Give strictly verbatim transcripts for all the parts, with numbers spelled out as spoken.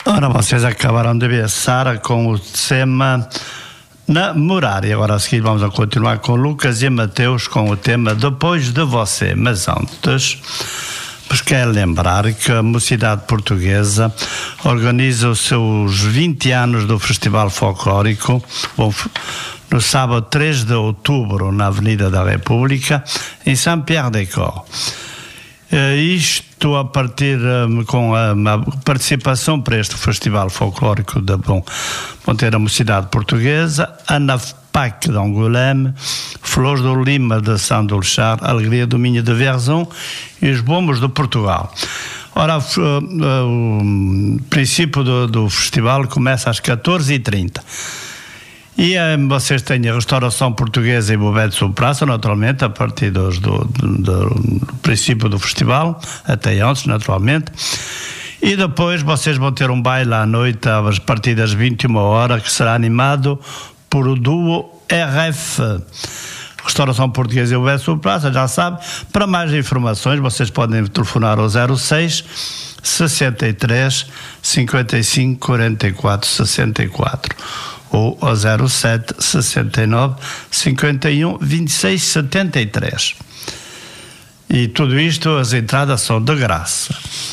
Ora, vocês acabaram de ver Sara com o tema namorar. E agora a seguir vamos a continuar com Lucas e Mateus com o tema Depois de Você. Mas antes, vos quero lembrar que a Mocidade Portuguesa organiza os seus vinte anos do Festival Folclórico no sábado três de outubro na Avenida da República, em Saint-Pierre-des-Corps. Isto a partir um, com a, a participação para este Festival Folclórico da Bom, vão ter a Mocidade Portuguesa, a NAFPAC de Angoulême, Flores do Lima de Saint-Doulchard, Alegria do Minho de Verzon e os Bombos de Portugal. Ora, o, o, o princípio do, do festival começa às catorze e trinta. E um, vocês têm a restauração portuguesa e Bobete Sul Praça, naturalmente, a partir dos, do, do, do princípio do festival, até antes, naturalmente. E depois vocês vão ter um baile à noite, a partir das vinte e uma horas, que será animado por o duo R F. Restauração Portuguesa e Bobete Sul Praça, já sabe. Para mais informações, vocês podem telefonar ao zero seis, sessenta e três, cinquenta e cinco, quarenta e quatro, sessenta e quatro. Ou ao zero sete, sessenta e nove, cinquenta e um, vinte e seis, setenta e três. E tudo isto, as entradas são de graça.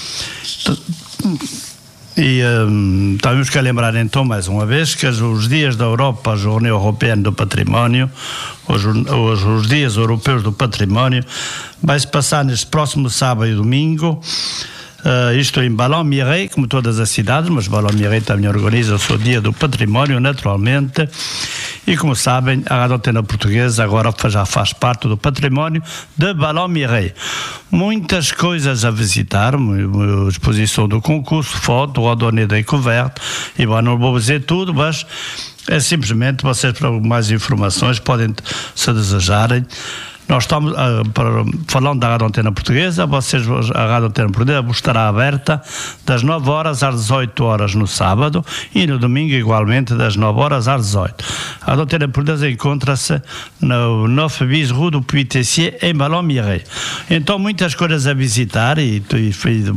E um, temos que lembrar então mais uma vez que os dias da Europa, a Journée Européenne do Património, os, os, os dias europeus do património, vai-se passar neste próximo sábado e domingo. Uh, isto em Ballon-Mirey, como todas as cidades, mas Ballon-Mirey também organiza o seu Dia do Património, naturalmente. E como sabem, a Rádio Antena Portuguesa agora já faz parte do património de Ballon-Mirey. Muitas coisas a visitar, a exposição do concurso, foto, o Adonê da Ecouverte, e bom, não vou dizer tudo, mas é simplesmente, vocês para mais informações podem, se desejarem. Nós estamos, uh, para, falando da Rádio Antena Portuguesa, vocês, a Rádio Antena Portuguesa estará aberta das nove horas às dezoito horas no sábado e no domingo igualmente das nove horas às dezoito. A Rádio Antena Portuguesa encontra-se no nove bis Rue du Puy-Tessier, em Ballon-Mirey. Então muitas coisas a visitar e, e,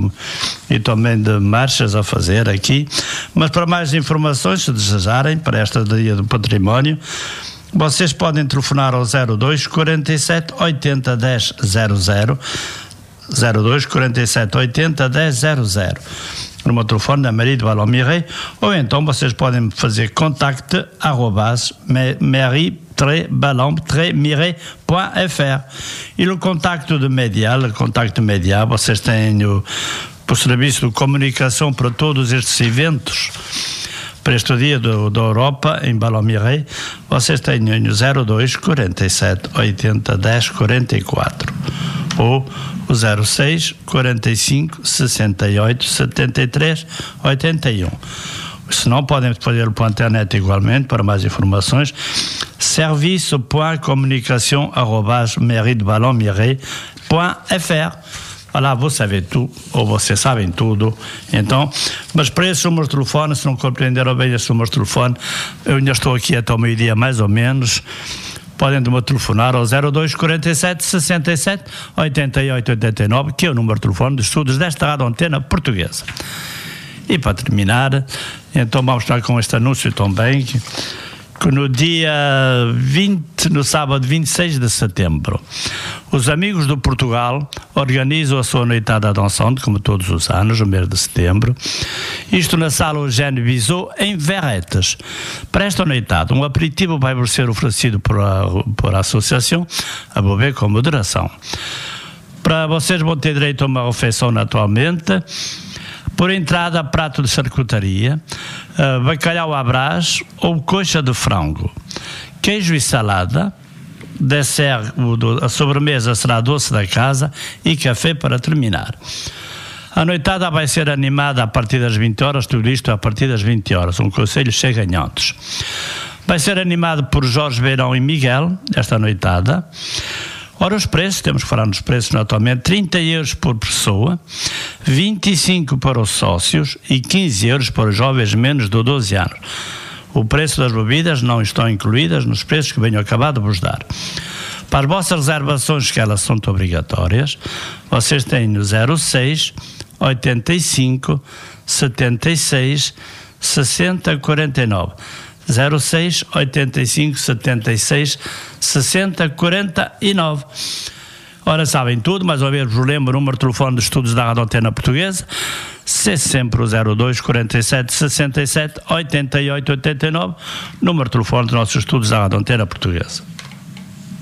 e, e também de marchas a fazer aqui, mas para mais informações, se desejarem, para esta Dia do Património, vocês podem telefonar ao zero dois, quarenta e sete, oitenta, dez, zero zero, zero dois, quarenta e sete, oitenta, dez, zero zero, no meu telefone da Mairie de Ballon-Mirey, ou então vocês podem fazer contacte arrobas mairie ballon mirey ponto f r. E no contacto de média, o contacto média, vocês têm o, o serviço de comunicação para todos estes eventos. Para este dia do, da Europa, em Ballon-Mirey, vocês têm o zero dois, quarenta e sete, oitenta, dez, quarenta e quatro ou o zero seis, quarenta e cinco, sessenta e oito, setenta e três, oitenta e um. Se não, podem fazer pela internet igualmente, para mais informações, serviço ponto comunicação arroba mairie de ballon mirey ponto f r. Lá vou saber tudo, ou vocês sabem tudo, então, mas para esses números de telefone, se não compreenderam bem esses números de telefone, eu ainda estou aqui até o meio-dia mais ou menos, podem me telefonar ao zero dois, quarenta e sete, sessenta e sete, oitenta e oito, oitenta e nove, que é o número de telefone de estudos desta Rádio Antena Portuguesa. E para terminar, então vamos estar com este anúncio também, que que no dia vinte, no sábado vinte e seis de setembro, os Amigos do Portugal organizam a sua noitada dançante, como todos os anos, no mês de setembro, isto na sala Eugène Bizot, em Verretes. Para esta noitada, um aperitivo vai ser oferecido por a, por a associação, a beber com moderação. Para vocês vão ter direito a uma refeição naturalmente, por entrada, prato de charcutaria, uh, bacalhau à brás ou coxa de frango, queijo e salada, dessert, a sobremesa será doce da casa e café para terminar. A noitada vai ser animada a partir das vinte horas, tudo isto a partir das vinte horas, um conselho chega antes. Vai ser animado por Jorge Beirão e Miguel, esta noitada. Ora, os preços, temos que falar nos preços naturalmente, trinta euros por pessoa, vinte e cinco para os sócios e quinze euros para os jovens menos de doze anos. O preço das bebidas não estão incluídas nos preços que venho acabar de vos dar. Para as vossas reservações, que elas são obrigatórias, vocês têm o zero seis, oitenta e cinco, setenta e seis, sessenta, quarenta e nove. zero seis, oitenta e cinco, setenta e seis, sessenta, quarenta e nove. Ora, sabem tudo, mais uma vez vos lembro, o número de telefone de estudos da Rádio Antena Portuguesa, se é sempre o zero dois, quarenta e sete, sessenta e sete, oitenta e oito, oitenta e nove, número de telefone dos nossos estudos da Rádio Antena Portuguesa.